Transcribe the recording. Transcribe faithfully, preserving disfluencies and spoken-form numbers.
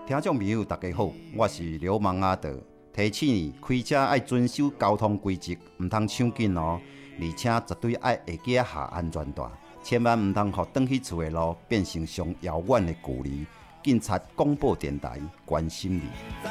听众朋友，大家好，我是流氓阿德，提醒你开车要遵守交通规则，唔通抢紧哦，而且绝对要下架下安全带，千万唔通让返去厝的路变成上遥远的距离。警察广播电台关心你。